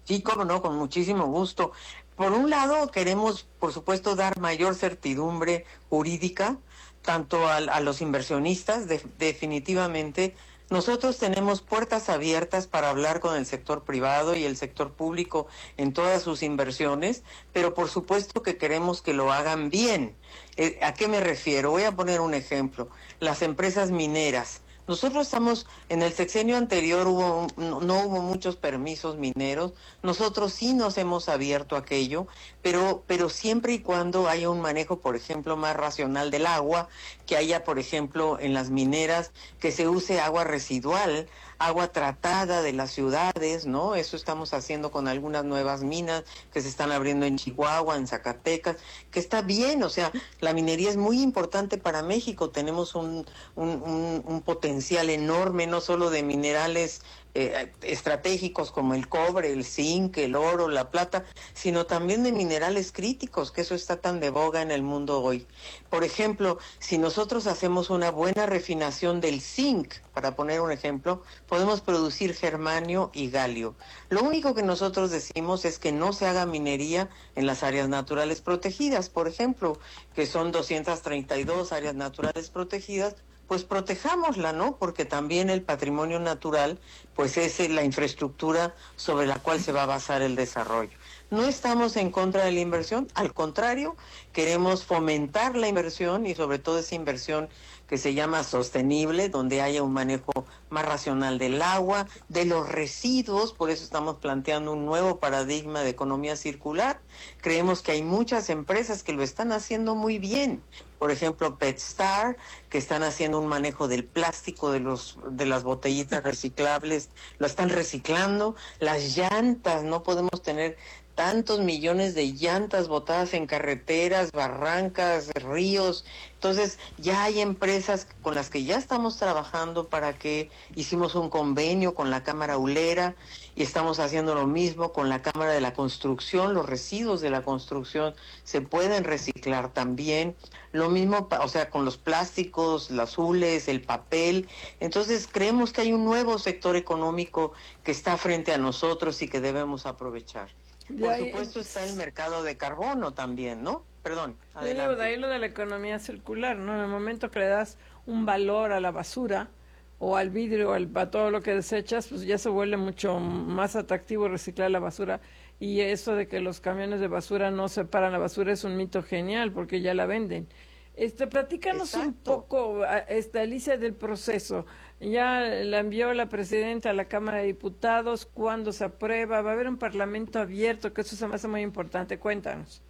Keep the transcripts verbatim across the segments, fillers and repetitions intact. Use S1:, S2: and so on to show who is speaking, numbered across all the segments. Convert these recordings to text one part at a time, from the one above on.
S1: Sí, cómo no, con muchísimo gusto. Por un lado, queremos, por supuesto, dar mayor certidumbre jurídica, tanto a, a los inversionistas, de, definitivamente. Nosotros tenemos puertas abiertas para hablar con el sector privado y el sector público en todas sus inversiones, pero por supuesto que queremos que lo hagan bien. Eh, ¿A qué me refiero? Voy a poner un ejemplo. Las empresas mineras. Nosotros estamos, en el sexenio anterior hubo, no, no hubo muchos permisos mineros, nosotros sí nos hemos abierto a aquello, pero, pero siempre y cuando haya un manejo, por ejemplo, más racional del agua, que haya, por ejemplo, en las mineras, que se use agua residual, agua tratada de las ciudades, ¿no? Eso estamos haciendo con algunas nuevas minas que se están abriendo en Chihuahua, en Zacatecas, que está bien, o sea, la minería es muy importante para México, tenemos un, un, un, un potencial enorme, no solo de minerales eh, estratégicos como el cobre, el zinc, el oro, la plata, sino también de minerales críticos, que eso está tan de boga en el mundo hoy. Por ejemplo, si nosotros hacemos una buena refinación del zinc, para poner un ejemplo, podemos producir germanio y galio. Lo único que nosotros decimos es que no se haga minería en las áreas naturales protegidas, por ejemplo, que son doscientas treinta y dos áreas naturales protegidas, pues protejámosla, ¿no? Porque también el patrimonio natural, pues es la infraestructura sobre la cual se va a basar el desarrollo. No estamos en contra de la inversión, al contrario, queremos fomentar la inversión y sobre todo esa inversión que se llama sostenible, donde haya un manejo más racional del agua, de los residuos, por eso estamos planteando un nuevo paradigma de economía circular. Creemos que hay muchas empresas que lo están haciendo muy bien. Por ejemplo, PetStar, que están haciendo un manejo del plástico, de los de las botellitas reciclables, lo están reciclando. Las llantas, no podemos tener tantos millones de llantas botadas en carreteras, barrancas, ríos. Entonces, ya hay empresas con las que ya estamos trabajando para que hicimos un convenio con la Cámara Hulera y estamos haciendo lo mismo con la Cámara de la Construcción. Los residuos de la construcción se pueden reciclar también. Lo mismo, o sea, con los plásticos, las hules, el papel. Entonces, creemos que hay un nuevo sector económico que está frente a nosotros y que debemos aprovechar. Por supuesto está el mercado de carbono también, ¿no? Perdón, adelante.
S2: De ahí lo de la economía circular, ¿no? En el momento que le das un valor a la basura o al vidrio o al, a todo lo que desechas, pues ya se vuelve mucho más atractivo reciclar la basura. Y eso de que los camiones de basura no separan la basura es un mito genial porque ya la venden. Este, platícanos Exacto. un poco, esta Alicia, del proceso. Ya la envió la presidenta a la Cámara de Diputados. ¿Cuándo se aprueba? ¿Va a haber un parlamento abierto? Que eso se me hace muy importante. Cuéntanos.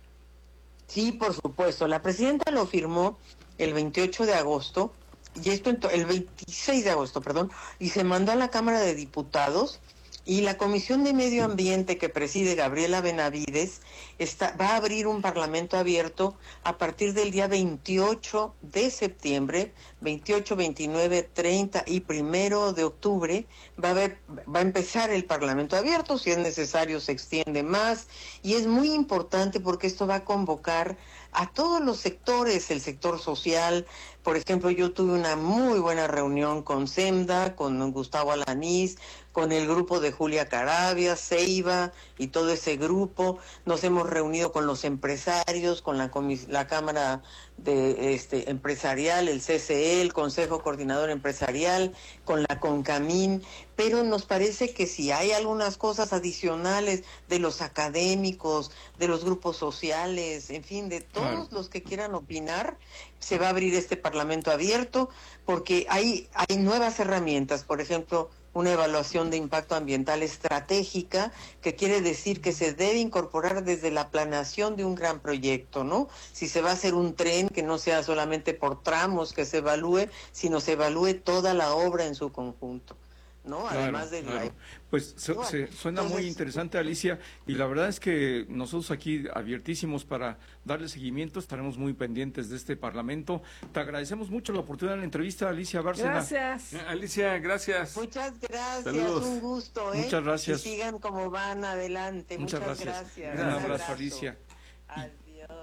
S1: Sí, por supuesto. La presidenta lo firmó el veintiocho de agosto, y esto el veintiséis de agosto, perdón, y se mandó a la Cámara de Diputados. Y la Comisión de Medio Ambiente que preside Gabriela Benavides está, va a abrir un parlamento abierto a partir del día veintiocho de septiembre, veintiocho, veintinueve, treinta y primero de octubre. Va a, haber, va a empezar el parlamento abierto, si es necesario se extiende más, y es muy importante porque esto va a convocar a todos los sectores, el sector social. Por ejemplo, yo tuve una muy buena reunión con SEMDA, con Gustavo Alanís, con el grupo de Julia Caravia, Ceiba y todo ese grupo. Nos hemos reunido con los empresarios, con la, comis- la Cámara de este empresarial, el C C E, el Consejo Coordinador Empresarial, con la CONCAMIN, pero nos parece que si hay algunas cosas adicionales de los académicos, de los grupos sociales, en fin, de todos claro. los que quieran opinar, se va a abrir este parlamento abierto porque hay, hay nuevas herramientas, por ejemplo, una evaluación de impacto ambiental estratégica, que quiere decir que se debe incorporar desde la planeación de un gran proyecto, ¿no? Si se va a hacer un tren, que no sea solamente por tramos que se evalúe, sino se evalúe toda la obra en su conjunto, ¿no?
S3: Claro,
S1: Además de
S3: claro.
S1: la...
S3: Pues se, se, suena Entonces, muy interesante, Alicia, y la verdad es que nosotros aquí abiertísimos para darle seguimiento, estaremos muy pendientes de este Parlamento. Te agradecemos mucho la oportunidad de la entrevista, Alicia Bárcena.
S2: Gracias.
S4: Alicia, gracias.
S1: Muchas gracias,
S4: Saludos.
S1: Un gusto, ¿eh?
S3: Muchas gracias.
S1: Y sigan como van adelante.
S3: Muchas,
S1: Muchas
S3: gracias.
S1: gracias.
S3: Un abrazo, abrazo, Alicia.
S1: Adiós.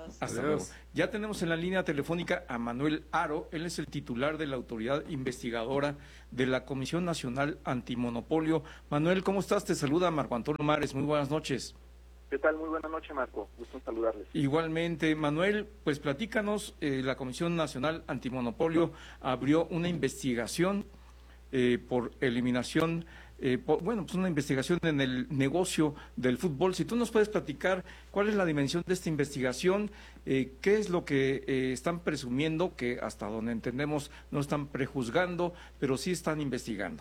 S4: Adiós.
S3: Hasta
S5: Adiós.
S3: luego. Ya tenemos en la línea telefónica a Manuel Aro, él es el titular de la autoridad investigadora de la Comisión Nacional Antimonopolio. Manuel, ¿cómo estás? Te saluda Marco Antonio Mares, muy buenas noches.
S6: ¿Qué tal? Muy buena noche, Marco. Gusto en saludarles.
S3: Igualmente, Manuel, pues platícanos, eh, la Comisión Nacional Antimonopolio abrió una investigación eh, por eliminación, eh, por, bueno, pues una investigación en el negocio del fútbol. Si tú nos puedes platicar cuál es la dimensión de esta investigación, eh, qué es lo que eh, están presumiendo, que hasta donde entendemos no están prejuzgando, pero sí están investigando.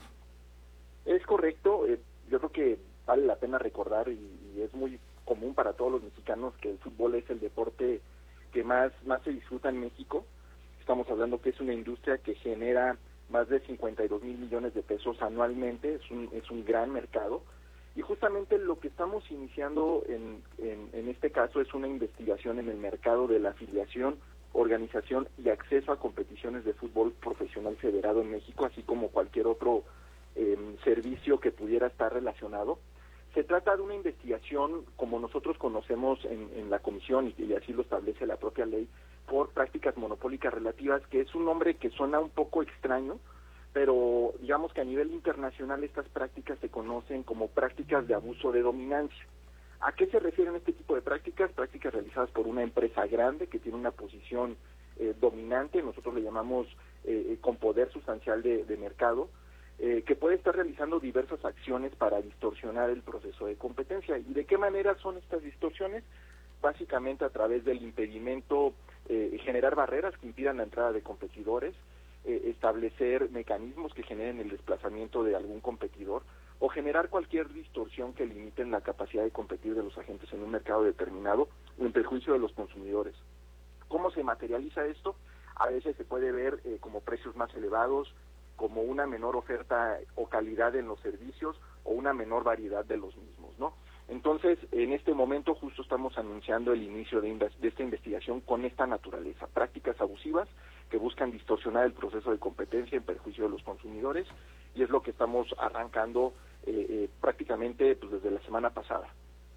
S6: Es correcto. Eh, yo creo que vale la pena recordar, y, y es muy común para todos los mexicanos, que el fútbol es el deporte que más, más se disfruta en México. Estamos hablando que es una industria que genera más de cincuenta y dos mil millones de pesos anualmente, es un, es un gran mercado, y justamente lo que estamos iniciando en, en, en este caso es una investigación en el mercado de la afiliación, organización y acceso a competiciones de fútbol profesional federado en México, así como cualquier otro eh, servicio que pudiera estar relacionado. Se trata de una investigación, como nosotros conocemos en, en la comisión, y, y así lo establece la propia ley, por prácticas monopólicas relativas, que es un nombre que suena un poco extraño, pero digamos que a nivel internacional estas prácticas se conocen como prácticas de abuso de dominancia. ¿A qué se refieren este tipo de prácticas? Prácticas realizadas por una empresa grande que tiene una posición eh, dominante, nosotros le llamamos eh, con poder sustancial de, de mercado, Eh, que puede estar realizando diversas acciones para distorsionar el proceso de competencia. ¿Y de qué manera son estas distorsiones? Básicamente a través del impedimento, eh, generar barreras que impidan la entrada de competidores, eh, establecer mecanismos que generen el desplazamiento de algún competidor, o generar cualquier distorsión que limiten la capacidad de competir de los agentes en un mercado determinado en perjuicio de los consumidores. ¿Cómo se materializa esto? A veces se puede ver eh, como precios más elevados, como una menor oferta o calidad en los servicios, o una menor variedad de los mismos, ¿no? Entonces, en este momento justo estamos anunciando el inicio de, de esta investigación con esta naturaleza, prácticas abusivas que buscan distorsionar el proceso de competencia en perjuicio de los consumidores, y es lo que estamos arrancando eh, eh, prácticamente pues, desde la semana pasada.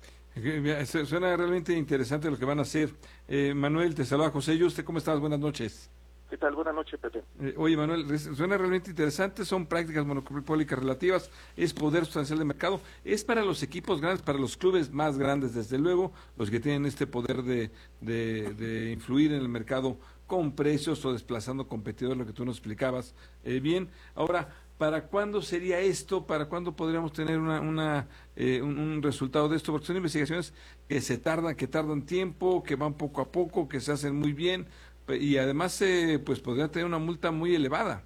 S5: Suena realmente interesante lo que van a hacer. Eh, Manuel, te saluda José Yuste, ¿cómo estás? Buenas noches.
S6: ¿Qué tal? Buenas noches, Pepe.
S5: Eh, oye, Manuel, suena realmente interesante, son prácticas monopólicas relativas, es poder sustancial de mercado, es para los equipos grandes, para los clubes más grandes, desde luego, los que tienen este poder de, de, de influir en el mercado con precios o desplazando competidores, lo que tú nos explicabas. Eh, bien, ahora, ¿para cuándo sería esto? ¿Para cuándo podríamos tener una, una eh, un, un resultado de esto? Porque son investigaciones que se tardan, que tardan tiempo, que van poco a poco, que se hacen muy bien, y además eh, pues podría tener una multa muy elevada.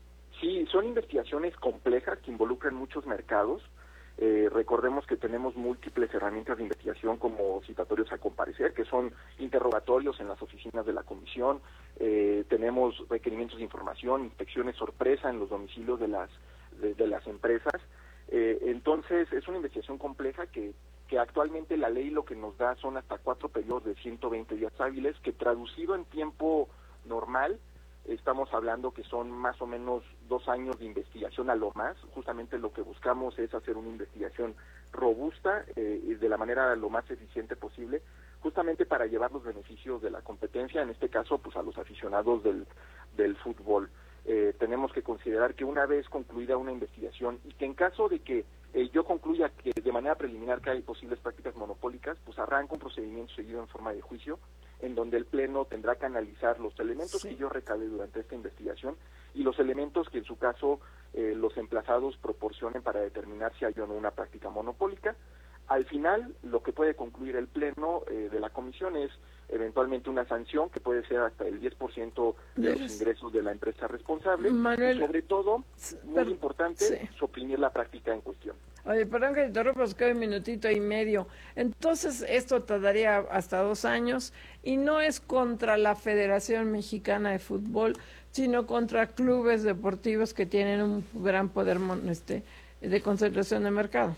S6: Sí, son investigaciones complejas que involucran muchos mercados. Eh, recordemos que tenemos múltiples herramientas de investigación como citatorios a comparecer, que son interrogatorios en las oficinas de la comisión, eh, tenemos requerimientos de información, inspecciones sorpresa en los domicilios de las de, de las empresas. Eh, entonces es una investigación compleja que que actualmente la ley lo que nos da son hasta cuatro periodos de ciento veinte días hábiles, que traducido en tiempo normal, estamos hablando que son más o menos dos años de investigación a lo más. Justamente lo que buscamos es hacer una investigación robusta eh, y de la manera lo más eficiente posible, justamente para llevar los beneficios de la competencia, en este caso pues a los aficionados del, del fútbol. Eh, tenemos que considerar que una vez concluida una investigación y que en caso de que eh, yo concluya que de manera preliminar que hay posibles prácticas monopólicas, pues arranca un procedimiento seguido en forma de juicio, en donde el Pleno tendrá que analizar los elementos sí. que yo recabe durante esta investigación y los elementos que en su caso eh, los emplazados proporcionen para determinar si hay o no una práctica monopólica. Al final, lo que puede concluir el Pleno eh, de la Comisión es eventualmente una sanción que puede ser hasta el diez por ciento de los ingresos de la empresa responsable.
S2: Manuel,
S6: y sobre todo, muy
S2: pero,
S6: importante,
S2: sí.
S6: suprimir la práctica en cuestión.
S2: Oye, perdón que te interrumpa, nos queda un minutito y medio. Entonces, esto tardaría hasta dos años y no es contra la Federación Mexicana de Fútbol, sino contra clubes deportivos que tienen un gran poder este, de concentración de mercado.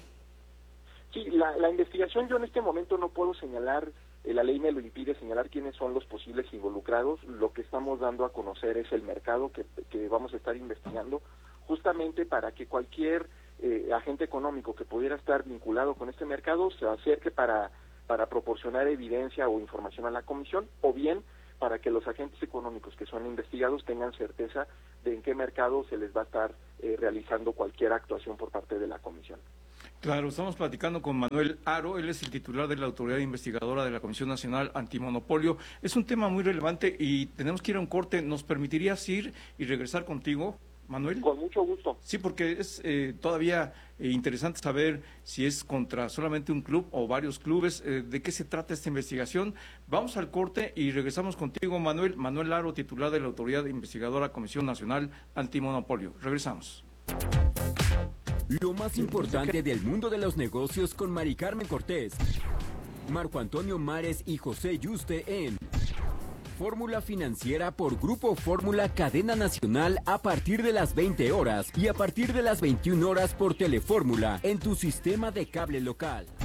S6: Sí, la, la investigación yo en este momento no puedo señalar, eh, la ley me lo impide señalar quiénes son los posibles involucrados. Lo que estamos dando a conocer es el mercado que, que vamos a estar investigando, justamente para que cualquier eh, agente económico que pudiera estar vinculado con este mercado se acerque para para proporcionar evidencia o información a la comisión, o bien para que los agentes económicos que son investigados tengan certeza de en qué mercado se les va a estar eh, realizando cualquier actuación por parte de la comisión.
S3: Claro, estamos platicando con Manuel Haro, él es el titular de la Autoridad Investigadora de la Comisión Nacional Antimonopolio. Es un tema muy relevante y tenemos que ir a un corte. ¿Nos permitirías ir y regresar contigo, Manuel?
S6: Con mucho gusto.
S3: Sí, porque es eh, todavía eh, interesante saber si es contra solamente un club o varios clubes, eh, de qué se trata esta investigación. Vamos al corte y regresamos contigo, Manuel. Manuel Haro, titular de la Autoridad Investigadora Comisión Nacional Antimonopolio. Regresamos.
S4: Lo más importante del mundo de los negocios con Mari Carmen Cortés, Marco Antonio Mares y José Yuste en Fórmula Financiera por Grupo Fórmula Cadena Nacional a partir de las veinte horas y a partir de las veintiuna horas por Telefórmula en tu sistema de cable local.